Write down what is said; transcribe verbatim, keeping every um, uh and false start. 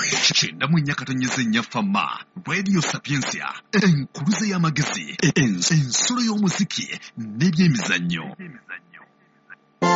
kyenda mu nnya katonnyeze nnya fama radio sapiensia enkuluze y'amagezi ensolo y'omuziki n'ebyemizannyo.